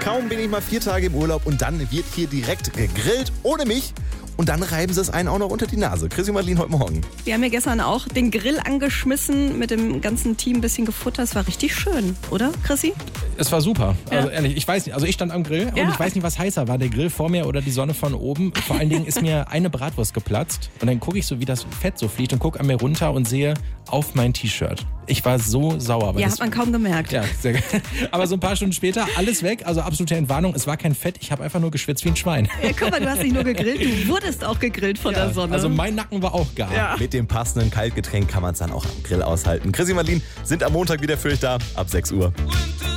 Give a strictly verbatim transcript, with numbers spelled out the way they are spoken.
Kaum bin ich mal vier Tage im Urlaub und dann wird hier direkt gegrillt, ohne mich. Und dann reiben sie es einen auch noch unter die Nase. Chrissy und Madeline heute Morgen. Wir haben ja gestern auch den Grill angeschmissen, mit dem ganzen Team ein bisschen gefuttert. Es war richtig schön, oder, Chrissy? Es war super. Ja. Also ehrlich, ich weiß nicht. Also ich stand am Grill Ja. und ich weiß nicht, was heißer war. Der Grill vor mir oder die Sonne von oben. Vor allen Dingen ist mir eine Bratwurst geplatzt. Und dann gucke ich so, wie das Fett so fliegt und gucke an mir runter und sehe auf mein T-Shirt. Ich war so sauer. Weil Ja, das, hat man kaum gemerkt. ja, sehr geil. Aber so ein paar Stunden später, alles weg. Also absolute Entwarnung. Es war kein Fett. Ich habe einfach nur geschwitzt wie ein Schwein. Ja, guck mal, du hast nicht nur gegrillt, du wurdest auch gegrillt von der Sonne. Also mein Nacken war auch gar. Ja. Mit dem passenden Kaltgetränk kann man es dann auch am Grill aushalten. Chrissy und Madeline sind am Montag wieder für euch da, ab sechs Uhr.